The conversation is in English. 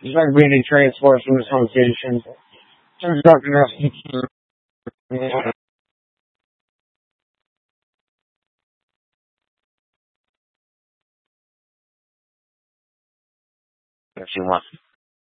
There's not going to be any transfers from this location. Turns out to if she wants.